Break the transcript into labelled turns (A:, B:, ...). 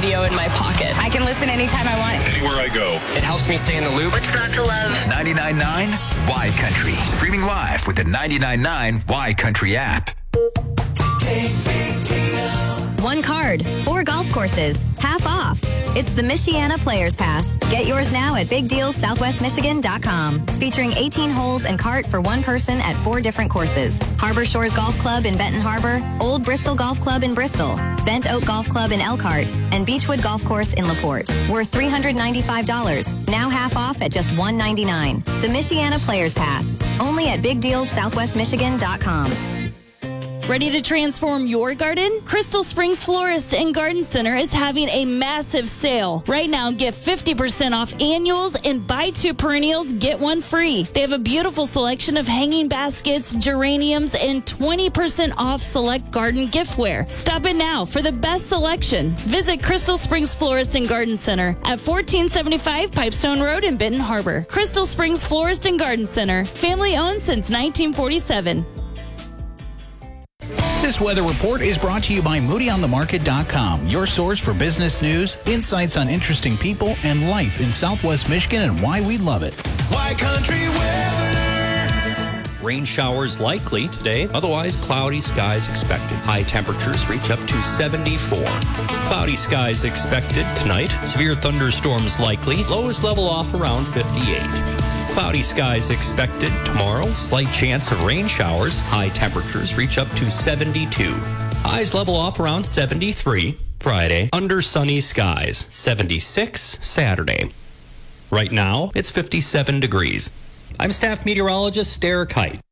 A: radio in my pocket.
B: I can listen anytime I want.
C: Anywhere I go.
D: It helps me stay in the loop.
A: What's not to love?
E: 99.9 Y Country. Streaming live with the 99.9 Y Country app.
F: One card, 4 golf courses, half off. It's the Michiana Players Pass. Get yours now at BigDealSouthwestMichigan.com. Featuring 18 holes and cart for one person at 4 different courses. Harbor Shores Golf Club in Benton Harbor, Old Bristol Golf Club in Bristol, Bent Oak Golf Club in Elkhart, and Beechwood Golf Course in LaPorte. Worth $395. Now half off at just $199. The Michiana Players Pass. Only at BigDealSouthwestMichigan.com.
G: Ready to transform your garden? Crystal Springs Florist and Garden Center is having a massive sale. Right now, get 50% off annuals and buy 2 perennials, get 1 free. They have a beautiful selection of hanging baskets, geraniums, and 20% off select garden giftware. Stop in now for the best selection. Visit Crystal Springs Florist and Garden Center at 1475 Pipestone Road in Benton Harbor. Crystal Springs Florist and Garden Center, family owned since 1947.
H: This weather report is brought to you by MoodyOnTheMarket.com, your source for business news, insights on interesting people, and life in Southwest Michigan and why we love it.
I: Y Country weather.
J: Rain showers likely today, otherwise cloudy skies expected. High temperatures reach up to 74. Cloudy skies expected tonight. Severe thunderstorms likely. Lows level off around 58. Cloudy skies expected tomorrow. Slight chance of rain showers. High temperatures reach up to 72. Highs level off around 73. Friday, under sunny skies. 76 Saturday. Right now, it's 57 degrees. I'm staff meteorologist Derek Height.